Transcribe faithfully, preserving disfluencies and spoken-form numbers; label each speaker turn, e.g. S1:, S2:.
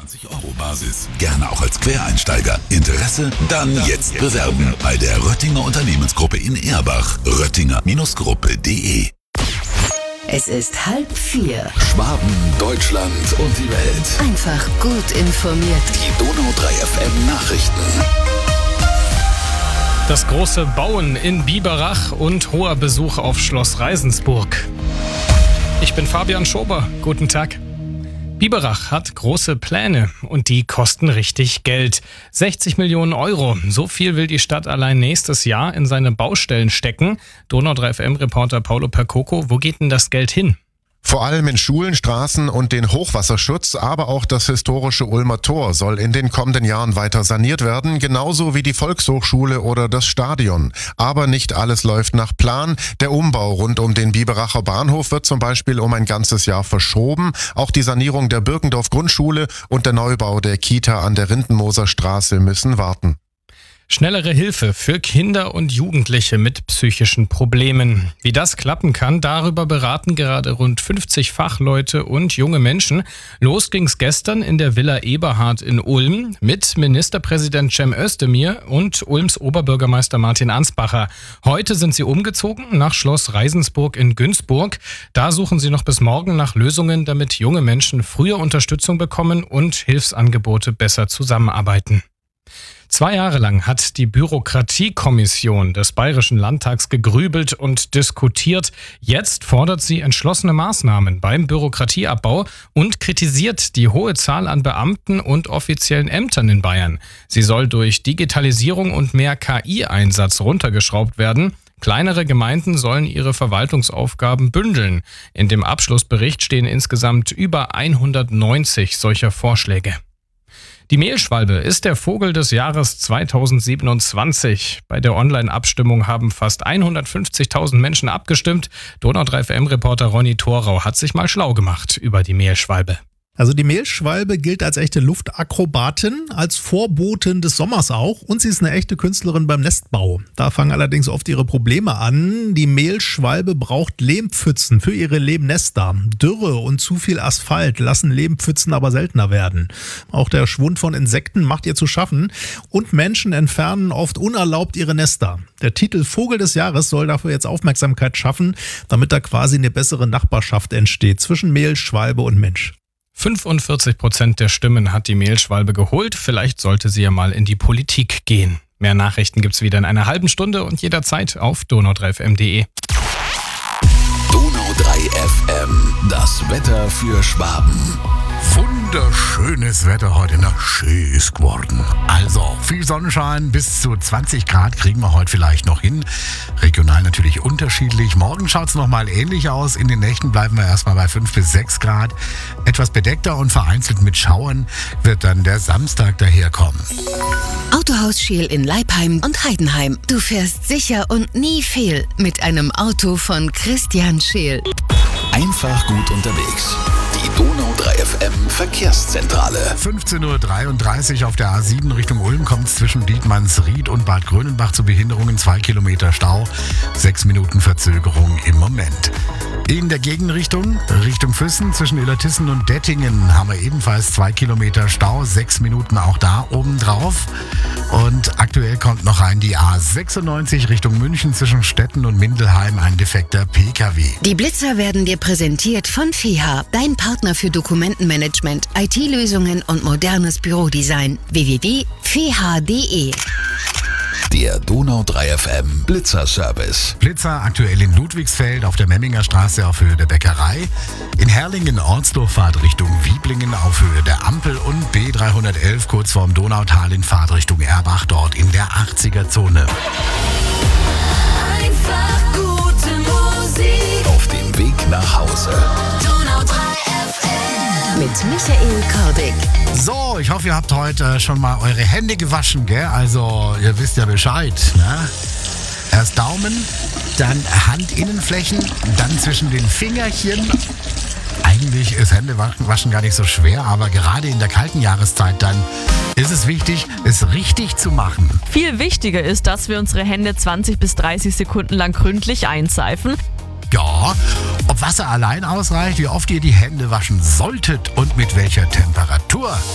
S1: zwanzig Euro Basis. Gerne auch als Quereinsteiger. Interesse? Dann jetzt bewerben bei der Röttinger Unternehmensgruppe in Erbach. röttinger Gruppe punkt de.
S2: Es ist halb vier.
S1: Schwaben, Deutschland und die Welt.
S2: Einfach gut informiert.
S1: Die Donau drei F M Nachrichten.
S3: Das große Bauen in Biberach und hoher Besuch auf Schloss Reisensburg. Ich bin Fabian Schober. Guten Tag. Biberach hat große Pläne und die kosten richtig Geld. sechzig Millionen Euro. So viel will die Stadt allein nächstes Jahr in seine Baustellen stecken. Donau drei F M-Reporter Paolo Percoco, wo geht denn das Geld hin?
S4: Vor allem in Schulen, Straßen und den Hochwasserschutz, aber auch das historische Ulmer Tor soll in den kommenden Jahren weiter saniert werden, genauso wie die Volkshochschule oder das Stadion. Aber nicht alles läuft nach Plan. Der Umbau rund um den Biberacher Bahnhof wird zum Beispiel um ein ganzes Jahr verschoben. Auch die Sanierung der Birkendorf-Grundschule und der Neubau der Kita an der Rindenmoser Straße müssen warten.
S3: Schnellere Hilfe für Kinder und Jugendliche mit psychischen Problemen. Wie das klappen kann, darüber beraten gerade rund fünfzig Fachleute und junge Menschen. Los ging's gestern in der Villa Eberhard in Ulm mit Ministerpräsident Cem Özdemir und Ulms Oberbürgermeister Martin Ansbacher. Heute sind sie umgezogen nach Schloss Reisensburg in Günzburg. Da suchen sie noch bis morgen nach Lösungen, damit junge Menschen früher Unterstützung bekommen und Hilfsangebote besser zusammenarbeiten. Zwei Jahre lang hat die Bürokratiekommission des Bayerischen Landtags gegrübelt und diskutiert. Jetzt fordert sie entschlossene Maßnahmen beim Bürokratieabbau und kritisiert die hohe Zahl an Beamten und offiziellen Ämtern in Bayern. Sie soll durch Digitalisierung und mehr K I-Einsatz runtergeschraubt werden. Kleinere Gemeinden sollen ihre Verwaltungsaufgaben bündeln. In dem Abschlussbericht stehen insgesamt über hundertneunzig solcher Vorschläge. Die Mehlschwalbe ist der Vogel des Jahres zweitausendsiebenundzwanzig. Bei der Online-Abstimmung haben fast hundertfünfzigtausend Menschen abgestimmt. Donau drei F M-Reporter Ronny Thorau hat sich mal schlau gemacht über die Mehlschwalbe.
S5: Also die Mehlschwalbe gilt als echte Luftakrobatin, als Vorbotin des Sommers auch, und sie ist eine echte Künstlerin beim Nestbau. Da fangen allerdings oft ihre Probleme an. Die Mehlschwalbe braucht Lehmpfützen für ihre Lehmnester. Dürre und zu viel Asphalt lassen Lehmpfützen aber seltener werden. Auch der Schwund von Insekten macht ihr zu schaffen und Menschen entfernen oft unerlaubt ihre Nester. Der Titel Vogel des Jahres soll dafür jetzt Aufmerksamkeit schaffen, damit da quasi eine bessere Nachbarschaft entsteht zwischen Mehlschwalbe und Mensch.
S3: fünfundvierzig Prozent der Stimmen hat die Mehlschwalbe geholt. Vielleicht sollte sie ja mal in die Politik gehen. Mehr Nachrichten gibt's wieder in einer halben Stunde und jederzeit auf donau drei f m punkt de.
S1: Donau drei F M, das Wetter für Schwaben.
S6: Wunderschönes Wetter heute, na, schön ist geworden. Also, viel Sonnenschein, bis zu zwanzig Grad kriegen wir heute vielleicht noch hin. Regional natürlich unterschiedlich. Morgen schaut es nochmal ähnlich aus. In den Nächten bleiben wir erstmal bei fünf bis sechs Grad. Etwas bedeckter und vereinzelt mit Schauern wird dann der Samstag daherkommen.
S2: Autohaus Scheel in Leipheim und Heidenheim. Du fährst sicher und nie fehl mit einem Auto von Christian Scheel.
S1: Einfach gut unterwegs. Die Donau drei F M Verkehrszentrale.
S6: fünfzehn Uhr dreiunddreißig auf der A sieben Richtung Ulm kommt es zwischen Dietmannsried und Bad Grönenbach zu Behinderungen. Zwei Kilometer Stau, sechs Minuten Verzögerung im Moment. In der Gegenrichtung, Richtung Füssen zwischen Illertissen und Dettingen haben wir ebenfalls zwei Kilometer Stau, sechs Minuten auch da obendrauf. Und aktuell kommt noch rein die A sechsundneunzig Richtung München zwischen Stetten und Mindelheim ein defekter P K W.
S2: Die Blitzer werden dir präsentiert von F I H A, dein Partner für Dokumentenmanagement, I T-Lösungen und modernes Bürodesign. w w w punkt f i h a punkt d e.
S1: Der Donau drei F M Blitzer-Service.
S6: Blitzer aktuell in Ludwigsfeld auf der Memminger Straße auf Höhe der Bäckerei. In Herrlingen-Ortsdorf Fahrtrichtung Wieblingen auf Höhe der Ampel und B dreihundertelf kurz vorm Donautal in Fahrtrichtung Erbach, dort in der achtziger-Zone.
S7: Einfach gute Musik.
S1: Auf dem Weg nach Hause.
S7: Donau drei F M.
S2: Mit Michael Kordick.
S6: So, ich hoffe, ihr habt heute schon mal eure Hände gewaschen, gell? Also, ihr wisst ja Bescheid, ne? Erst Daumen, dann Handinnenflächen, dann zwischen den Fingerchen. Eigentlich ist Händewaschen gar nicht so schwer, aber gerade in der kalten Jahreszeit dann ist es wichtig, es richtig zu machen.
S8: Viel wichtiger ist, dass wir unsere Hände zwanzig bis dreißig Sekunden lang gründlich einseifen.
S6: Ja, ob Wasser allein ausreicht, wie oft ihr die Hände waschen solltet und mit welcher Temperatur.